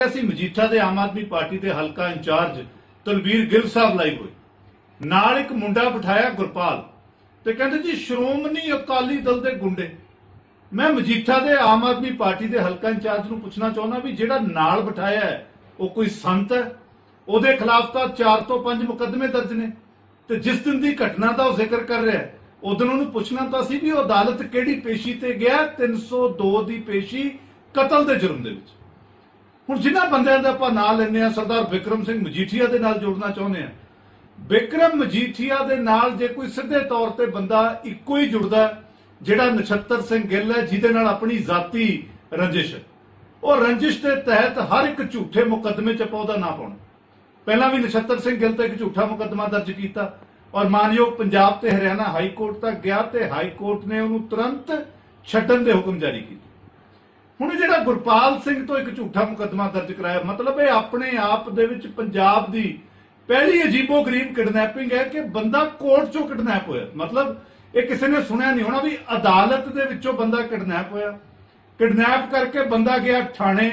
ਅਸੀਂ ਮਜੀਠਾ ਦੇ ਆਮ ਆਦਮੀ ਪਾਰਟੀ ਦੇ ਹਲਕਾ ਇੰਚਾਰਜ ਤਲਵੀਰ ਗਿੱਲ ਸਾਹਿਬ ਲਾਈ ਹੋਈ ਨਾਲ ਇੱਕ ਮੁੰਡਾ ਬਿਠਾਇਆ ਗੁਰਪਾਲ ਤੇ ਕਹਿੰਦੇ ਜੀ ਸ਼੍ਰੋਮਣੀ ਅਕਾਲੀ ਦਲ ਦੇ ਗੁੰਡੇ। ਮੈਂ ਮਜੀਠਾ ਦੇ ਆਮ ਆਦਮੀ ਪਾਰਟੀ ਦੇ ਹਲਕਾ ਇੰਚਾਰਜ ਨੂੰ ਪੁੱਛਣਾ ਚਾਹੁੰਦਾ ਵੀ ਜਿਹੜਾ ਨਾਲ ਬਿਠਾਇਆ ਹੈ ਉਹ ਕੋਈ ਸੰਤ ਹੈ? ਉਹਦੇ ਖਿਲਾਫ ਤਾਂ 4 ਤੋਂ 5 ਮੁਕੱਦਮੇ ਦਰਜ ਨੇ ਤੇ ਜਿਸ ਦਿਨ ਦੀ ਘਟਨਾ ਦਾ ਉਹ ਜ਼ਿਕਰ ਕਰ ਰਿਹਾ ਹੈ ਉਦੋਂ ਉਹਨੂੰ ਪੁੱਛਣਾ ਤਾਂ ਸੀ ਵੀ ਉਹ ਅਦਾਲਤ ਕਿਹੜੀ ਪੇਸ਼ੀ ਤੇ ਗਿਆ। 302 ਦੀ ਪੇਸ਼ੀ ਕਤਲ ਦੇ ਜੁਰਮ ਦੇ ਵਿੱਚ। ਹੁਣ ਜਿਨ੍ਹਾਂ ਬੰਦਿਆਂ ਦਾ ਆਪਾਂ ਨਾਂ ਲੈਂਦੇ ਆ ਸਰਦਾਰ ਬਿਕਰਮ ਸਿੰਘ ਮਜੀਠੀਆ ਦੇ ਨਾਲ ਜੋੜਨਾ ਚਾਹੁੰਦੇ ਆ। ਬਿਕਰਮ ਮਜੀਠੀਆ ਦੇ ਨਾਲ ਜੇ ਕੋਈ ਸਿੱਧੇ ਤੌਰ ਤੇ ਬੰਦਾ ਇੱਕੋ ਹੀ ਜੁੜਦਾ ਜਿਹੜਾ ਨਛੱਤਰ ਸਿੰਘ ਗਿੱਲ ਹੈ ਜਿਹਦੇ ਨਾਲ ਆਪਣੀ ਜ਼ਾਤੀ ਰੰਜਿਸ਼ ਹੈ। ਉਹ ਰੰਜਿਸ਼ ਦੇ ਤਹਿਤ ਹਰ ਇੱਕ ਝੂਠੇ ਮੁਕੱਦਮੇ 'ਚ ਆਪਾਂ ਉਹਦਾ ਨਾਂ ਪਾਉਣਾ। ਪਹਿਲਾਂ ਵੀ ਨਛੱਤਰ ਸਿੰਘ ਗਿੱਲ ਤੇ ਇੱਕ ਝੂਠਾ ਮੁਕੱਦਮਾ ਦਰਜ ਕੀਤਾ ਔਰ ਮਾਨਯੋਗ ਪੰਜਾਬ ਤੇ ਹਰਿਆਣਾ ਹਾਈ ਕੋਰਟ ਤੱਕ ਗਿਆ ਤੇ ਹਾਈ ਕੋਰਟ ਨੇ ਉਹਨੂੰ ਤੁਰੰਤ ਛੱਡਣ ਦੇ ਹੁਕਮ ਜਾਰੀ ਕੀਤੇ। ਹੁਣ ਜਿਹੜਾ ਗੁਰਪਾਲ ਸਿੰਘ ਤੋਂ ਇੱਕ ਝੂਠਾ ਮੁਕੱਦਮਾ ਦਰਜ ਕਰਾਇਆ, ਮਤਲਬ ਇਹ ਆਪਣੇ ਆਪ ਦੇ ਵਿੱਚ ਪੰਜਾਬ ਦੀ ਪਹਿਲੀ ਅਜੀਬੋ ਗਰੀਬ ਕਿਡਨੈਪਿੰਗ ਹੈ ਕਿ ਬੰਦਾ ਕੋਰਟ ਚੋਂ ਕਿਡਨੈਪ ਹੋਇਆ। ਮਤਲਬ ਇਹ ਕਿਸੇ ਨੇ ਸੁਣਿਆ ਨਹੀਂ ਹੋਣਾ ਵੀ ਅਦਾਲਤ ਦੇ ਵਿੱਚੋਂ ਬੰਦਾ ਕਿਡਨੈਪ ਹੋਇਆ। ਕਿਡਨੈਪ ਕਰਕੇ ਬੰਦਾ ਗਿਆ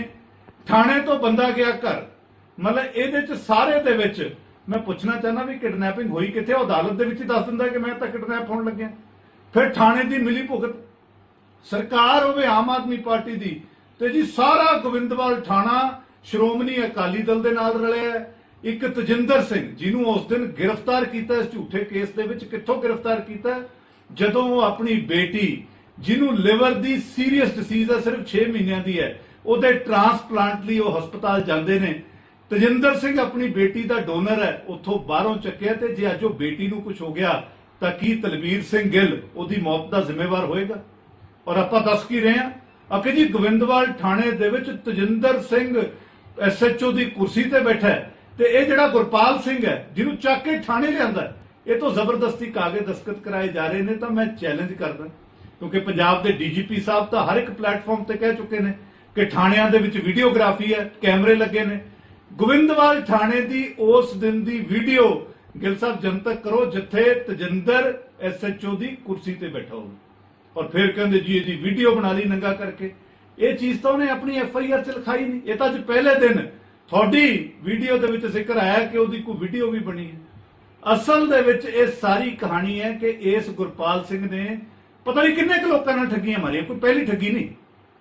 ਥਾਣੇ ਤੋਂ ਬੰਦਾ ਗਿਆ ਘਰ। ਮਤਲਬ ਇਹਦੇ ਚ ਸਾਰੇ ਦੇ ਵਿੱਚ ਮੈਂ ਪੁੱਛਣਾ ਚਾਹੁੰਦਾ ਵੀ ਕਿਡਨੈਪਿੰਗ ਹੋਈ ਕਿੱਥੇ? ਉਹ ਅਦਾਲਤ ਦੇ ਵਿੱਚ ਹੀ ਦੱਸ ਦਿੰਦਾ ਕਿ ਮੈਂ ਤਾਂ ਕਿਡਨੈਪ ਹੋਣ ਲੱਗਿਆ। ਫਿਰ ਥਾਣੇ ਦੀ ਮਿਲੀ ਭੁਗਤ, ਸਰਕਾਰ ਹੋਵੇ ਆਮ ਆਦਮੀ ਪਾਰਟੀ ਦੀ ਤੇ ਜੀ ਸਾਰਾ ਗੋਬਿੰਦਵਾਲ ਥਾਣਾ ਸ਼੍ਰੋਮਣੀ ਅਕਾਲੀ ਦਲ ਦੇ ਨਾਲ ਰਲਿਆ। ਇੱਕ ਤਜਿੰਦਰ ਸਿੰਘ ਜਿਹਨੂੰ ਉਸ ਦਿਨ ਗ੍ਰਿਫਤਾਰ ਕੀਤਾ ਇਸ ਝੂਠੇ ਕੇਸ ਦੇ ਵਿੱਚ। ਕਿੱਥੋਂ ਗ੍ਰਿਫਤਾਰ ਕੀਤਾ? ਜਦੋਂ ਉਹ ਆਪਣੀ ਬੇਟੀ ਜਿਹਨੂੰ ਲਿਵਰ ਦੀ ਸੀਰੀਅਸ ਡਿਸੀਜ਼ ਹੈ, ਸਿਰਫ 6 ਮਹੀਨਿਆਂ ਦੀ ਹੈ, ਉਹਦੇ ਟ੍ਰਾਂਸਪਲਾਂਟ ਲਈ ਉਹ ਹਸਪਤਾਲ ਜਾਂਦੇ ਨੇ। ਤਜਿੰਦਰ ਸਿੰਘ ਆਪਣੀ ਬੇਟੀ ਦਾ ਡੋਨਰ ਹੈ, ਉੱਥੋਂ ਬਾਹਰੋਂ ਚੱਕਿਆ ਤੇ ਜੇ ਅੱਜ ਉਹ ਬੇਟੀ ਨੂੰ ਕੁਝ ਹੋ ਗਿਆ ਤਾਂ ਕੀ ਤਲਵੀਰ ਸਿੰਘ ਗਿੱਲ ਉਹਦੀ ਮੌਤ ਦਾ ਜ਼ਿੰਮੇਵਾਰ ਹੋਏਗਾ? ਔਰ ਆਪਾਂ ਦੱਸ ਕੀ ਰਹੇ ਹਾਂ ਕਿ ਜੀ ਗੋਬਿੰਦਵਾਲ ਥਾਣੇ ਦੇ ਵਿੱਚ ਤਜਿੰਦਰ ਸਿੰਘ SHO ਦੀ ਕੁਰਸੀ ਤੇ ਬੈਠਾ ਹੈ ਤੇ ਇਹ ਜਿਹੜਾ ਗੁਰਪਾਲ ਸਿੰਘ ਹੈ ਜਿਹਨੂੰ ਚੱਕ ਕੇ ਥਾਣੇ ਲਿਆਂਦਾ, ਇਹ ਤੋਂ ਜ਼ਬਰਦਸਤੀ ਕਾਗਜ਼ ਦਸਤਖਤ ਕਰਾਏ ਜਾ ਰਹੇ ਨੇ। ਤਾਂ ਮੈਂ ਚੈਲੰਜ ਕਰਦਾ, ਕਿਉਂਕਿ ਪੰਜਾਬ ਦੇ DGP ਸਾਹਿਬ ਤਾਂ ਹਰ ਇੱਕ ਪਲੇਟਫਾਰਮ ਤੇ ਕਹਿ ਚੁੱਕੇ ਨੇ ਕਿ ਥਾਣਿਆਂ ਦੇ ਵਿੱਚ ਵੀਡੀਓਗ੍ਰਾਫੀ ਹੈ, ਕੈਮਰੇ ਲੱਗੇ ਨੇ। ਗੋਬਿੰਦਵਾਲ ਥਾਣੇ ਦੀ ਉਸ ਦਿਨ ਦੀ ਵੀਡੀਓ ਗਿੱਲ ਸਾਹਿਬ ਜਨਤਕ ਕਰੋ ਜਿੱਥੇ ਤਜਿੰਦਰ SHO ਦੀ ਕੁਰਸੀ ਤੇ ਬੈਠਾ ਹੋਵੇ ਔਰ ਫਿਰ ਕਹਿੰਦੇ ਜੀ ਇਹਦੀ ਵੀਡੀਓ ਬਣਾ ਲਈ ਨੰਗਾ ਕਰਕੇ। ਇਹ ਚੀਜ਼ ਤਾਂ ਉਹਨੇ ਆਪਣੀ FIR 'ਚ ਲਿਖਾਈ ਨਹੀਂ। ਇਹ ਤਾਂ ਅੱਜ ਪਹਿਲੇ ਦਿਨ ਤੁਹਾਡੀ ਵੀਡੀਓ ਦੇ ਵਿੱਚ ਜ਼ਿਕਰ ਆਇਆ ਕਿ ਉਹਦੀ ਕੋਈ ਵੀਡੀਓ ਵੀ ਬਣੀ ਹੈ। ਅਸਲ ਦੇ ਵਿੱਚ ਇਹ ਸਾਰੀ ਕਹਾਣੀ ਹੈ ਕਿ ਇਸ ਗੁਰਪਾਲ ਸਿੰਘ ਨੇ ਪਤਾ ਨਹੀਂ ਕਿੰਨੇ ਕੁ ਲੋਕਾਂ ਨਾਲ ਠੱਗੀਆਂ ਮਾਰੀਆਂ, ਕੋਈ ਪਹਿਲੀ ਠੱਗੀ ਨਹੀਂ।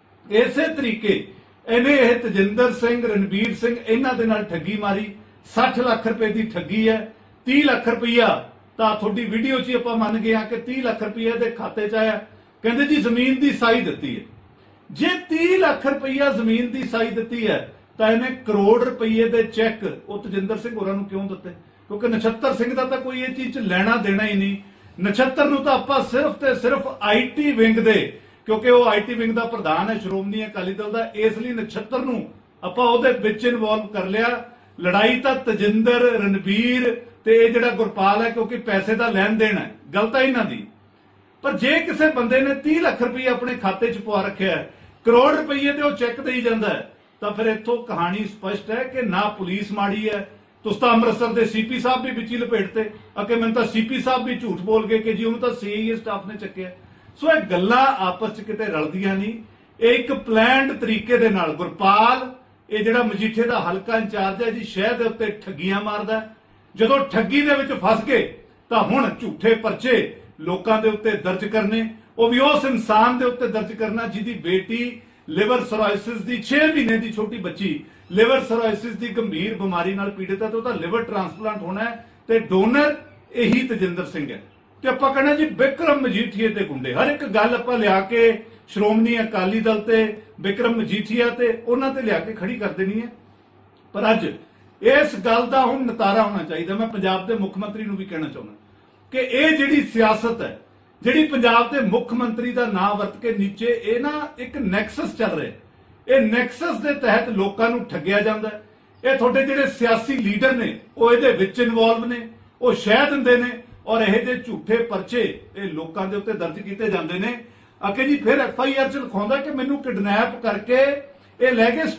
ਇਸੇ ਤਰੀਕੇ ਇਹਨੇ ਇਹ ਤਜਿੰਦਰ ਸਿੰਘ, ਰਣਬੀਰ ਸਿੰਘ, ਇਹਨਾਂ ਦੇ ਨਾਲ ਠੱਗੀ ਮਾਰੀ। 60 ਲੱਖ ਰੁਪਏ ਦੀ ਠੱਗੀ ਹੈ। 30 ਲੱਖ ਰੁਪਈਆ ਤਾਂ ਤੁਹਾਡੀ ਵੀਡੀਓ 'ਚ ਆਪਾਂ ਮੰਨ ਗਏ ਕਿ 30 ਲੱਖ ਰੁਪਈਆ ਦੇ ਖਾਤੇ 'ਚ ਆਇਆ। ਕਹਿੰਦੇ ਜੀ ਜ਼ਮੀਨ ਦੀ ਸਾਈ ਦਿੱਤੀ ਹੈ। ਜੇ 30 ਲੱਖ ਰੁਪਈਆ ਜ਼ਮੀਨ ਦੀ ਸਾਈ ਦਿੱਤੀ ਹੈ ਤਾਂ ਇਹਨੇ ਕਰੋੜ ਰੁਪਈਏ ਦੇ ਚੈੱਕ ਉਹ ਤਜਿੰਦਰ ਸਿੰਘ ਹੋਰਾਂ ਨੂੰ ਕਿਉਂ ਦਿੱਤੇ? ਕਿਉਂਕਿ ਨਛੱਤਰ ਸਿੰਘ ਦਾ ਤਾਂ ਕੋਈ ਇਹ ਚੀਜ਼ 'ਚ ਲੈਣਾ ਦੇਣਾ ਹੀ ਨਹੀਂ। ਨਛੱਤਰ ਨੂੰ ਤਾਂ ਆਪਾਂ ਸਿਰਫ ਤੇ ਸਿਰਫ IT ਵਿੰਗ ਦੇ, ਕਿਉਂਕਿ ਉਹ IT ਵਿੰਗ ਦਾ ਪ੍ਰਧਾਨ ਹੈ ਸ਼੍ਰੋਮਣੀ ਅਕਾਲੀ ਦਲ ਦਾ, ਇਸ ਲਈ ਨਛੱਤਰ ਨੂੰ ਆਪਾਂ ਉਹਦੇ ਵਿੱਚ ਇਨਵੋਲਵ ਕਰ ਲਿਆ। ਲੜਾਈ ਤਾਂ ਤਜਿੰਦਰ, ਰਣਬੀਰ ਤੇ ਇਹ ਜਿਹੜਾ ਗੁਰਪਾਲ ਹੈ, ਕਿਉਂਕਿ ਪੈਸੇ ਦਾ ਲੈਣ ਦੇਣ ਹੈ, ਗਲਤ ਹੈ ਇਹਨਾਂ ਦੀ। ਪਰ ਜੇ ਕਿਸੇ ਬੰਦੇ ਨੇ 30 ਲੱਖ ਰੁਪਏ ਆਪਣੇ ਖਾਤੇ 'ਚ ਪਵਾ ਰੱਖਿਆ ਹੈ, ਕਰੋੜ ਰੁਪਏ ਤੇ ਉਹ ਚੈੱਕ ਦੇਈ ਜਾਂਦਾ ਹੈ, ਤਾਂ ਫਿਰ ਇੱਥੋਂ ਕਹਾਣੀ ਸਪਸ਼ਟ ਹੈ ਕਿ ਨਾ ਪੁਲਿਸ ਮਾੜੀ ਹੈ। ਤੁਸੀਂ ਤਾਂ ਅੰਮ੍ਰਿਤਸਰ ਦੇ CP ਸਾਹਿਬ ਵੀ ਵਿੱਚ ਹੀ ਲਪੇਟਤੇ ਕਿ ਮੈਨੂੰ ਤਾਂ CP ਸਾਹਿਬ ਵੀ ਝੂਠ ਬੋਲ ਗਏ ਕਿ ਜੀ ਉਹਨੂੰ ਤਾਂ CIA ਸਟਾਫ ਨੇ ਚੱਕਿਆ। ਸੋ ਇਹ ਗੱਲਾਂ ਆਪਸ 'ਚ ਕਿਤੇ ਰਲਦੀਆਂ ਨਹੀਂ। ਇਹ ਇੱਕ ਪਲਾਨਡ ਤਰੀਕੇ ਦੇ ਨਾਲ ਗੁਰਪਾਲ, ਇਹ ਜਿਹੜਾ ਮਜੀਠੇ ਦਾ ਹਲਕਾ ਇੰਚਾਰਜ ਹੈ ਜੀ, ਸ਼ਹਿਰ ਦੇ ਉੱਤੇ ਠੱਗੀਆਂ ਮਾਰਦਾ। ਜਦੋਂ ਠੱਗੀ ਦੇ ਵਿੱਚ ਫਸ ਗਏ ਤਾਂ ਹੁਣ ਝੂਠੇ ਪਰਚੇ ਲੋਕਾਂ ਦੇ ਉੱਤੇ ਦਰਜ ਕਰਨੇ, ਉਹ ਵੀ ਉਸ ਇਨਸਾਨ ਦੇ ਉੱਤੇ ਦਰਜ ਕਰਨਾ ਜਿਹਦੀ ਬੇਟੀ ਲਿਵਰ ਸਰੋਸਿਸ ਦੀ 6 ਮਹੀਨੇ ਦੀ ਛੋਟੀ ਬੱਚੀ ਲਿਵਰ ਸਰੋਸਿਸ ਦੀ ਗੰਭੀਰ ਬਿਮਾਰੀ ਨਾਲ ਪੀੜਿਤ ਹੈ ਤੇ ਉਹਦਾ ਲਿਵਰ ਟ੍ਰਾਂਸਪਲਾਂਟ ਹੋਣਾ ਹੈ ਤੇ ਡੋਨਰ ਇਹੀ ਤਜਿੰਦਰ ਸਿੰਘ ਹੈ। ਤੇ ਆਪਾਂ ਕਹਿੰਦੇ ਜੀ ਬਿਕਰਮ ਮਜੀਠੀਆ ਤੇ ਗੁੰਡੇ। ਹਰ ਇੱਕ ਗੱਲ ਆਪਾਂ ਲਿਆ ਕੇ ਸ਼੍ਰੋਮਣੀ ਅਕਾਲੀ ਦਲ ਤੇ ਬਿਕਰਮ ਮਜੀਠੀਆ ਤੇ ਉਹਨਾਂ ਤੇ ਲਿਆ ਕੇ ਖੜੀ ਕਰ ਦੇਣੀ ਹੈ। ਪਰ ਅੱਜ ਇਸ ਗੱਲ ਦਾ ਹੁਣ ਨਿਤਾਰਾ ਹੋਣਾ ਚਾਹੀਦਾ। ਮੈਂ ਪੰਜਾਬ ਦੇ ਮੁੱਖ ਮੰਤਰੀ ਨੂੰ ਵੀ ਕਹਿਣਾ ਚਾਹੁੰਦਾ ਕਿ ਇਹ ਜਿਹੜੀ ਸਿਆਸਤ ਹੈ, ਜਿਹੜੀ ਪੰਜਾਬ ਦੇ ਮੁੱਖ ਮੰਤਰੀ ਦਾ ਨਾਮ ਵਰਤ ਕੇ ਨੀਚੇ ਇਹ ਨਾ ਇੱਕ ਨੈਕਸਸ ਚੱਲ ਰਿਹਾ। ਇਹ ਨੈਕਸਸ ਦੇ ਤਹਿਤ ਲੋਕਾਂ ਨੂੰ ਠੱਗਿਆ ਜਾਂਦਾ। ਇਹ ਤੁਹਾਡੇ ਜਿਹੜੇ ਸਿਆਸੀ ਲੀਡਰ ਨੇ ਉਹ ਇਹਦੇ ਵਿੱਚ ਇਨਵੋਲਵ ਨੇ, ਉਹ ਸ਼ਹਿ ਦਿੰਦੇ ਨੇ ਔਰ ਇਹ ਦੇ ਝੂਠੇ ਪਰਚੇ ਇਹ ਲੋਕਾਂ ਦੇ ਉੱਤੇ ਦਰਜ ਕੀਤੇ ਜਾਂਦੇ ਨੇ। ਅਕੇ ਜੀ ਫਿਰ FIR 'ਚ ਲਿਖਾਉਂਦਾ ਕਿ ਮੈਨੂੰ ਕਿਡਨੈਪ ਕਰਕੇ ਇਹ ਲੈ ਗਏ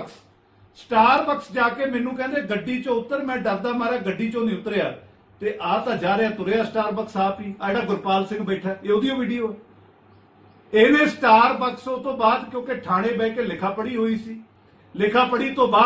ਸਟਾਰਬਕਸ ਜਾ ਕੇ ਮੈਨੂੰ ਕਹਿੰਦੇ ਗੱਡੀ 'ਚੋਂ ਉਤਰ। ਮੈਂ ਡਰਦਾ ਮਾਰਾ ਗੱਡੀ 'ਚੋਂ ਨਹੀਂ ਉਤਰਿਆ ਤੇ ਆ ਤਾਂ ਜਾ ਰਿਹਾ ਤੁਰਿਆ ਸਟਾਰਬਕਸ ਆਪ ਹੀ। ਆ ਜਿਹੜਾ ਗੁਰਪਾਲ ਸਿੰਘ ਬੈਠਾ ਇਹ ਉਹਦੀ ਵੀਡੀਓ। ਇਹਨੇ ਸਟਾਰਬਕਸ ਤੋਂ ਬਾਅਦ ਕਿਉਂਕਿ ਥਾਣੇ ਬਹਿ ਕੇ ਲਿਖਾ ਪੜ੍ਹੀ ਹੋਈ ਸੀ, ਲਿਖਾ ਪੜ੍ਹੀ ਤੋਂ ਬਾਅਦ